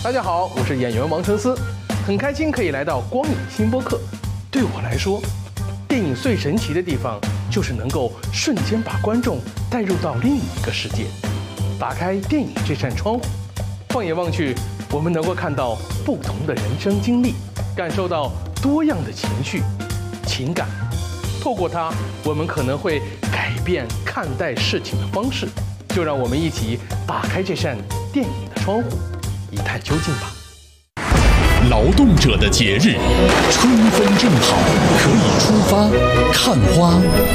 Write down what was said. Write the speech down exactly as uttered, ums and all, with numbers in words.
大家好，我是演员王承思，很开心可以来到光影新播客。对我来说，电影最神奇的地方就是能够瞬间把观众带入到另一个世界。打开电影这扇窗户，放眼望去，我们能够看到不同的人生经历，感受到多样的情绪、情感。透过它，我们可能会改变看待事情的方式。就让我们一起打开这扇电影的窗户，一探究竟吧。 劳动者的节日，春分正好，可以出发看花、